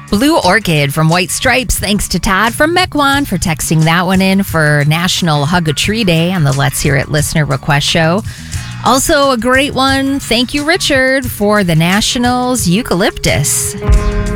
Blue Orchid from White Stripes. Thanks to Todd from Mequon for texting that one in for National Hug a Tree Day on the Let's Hear It listener request show. Also a great one. Thank you, Richard, for the Nationals Eucalyptus.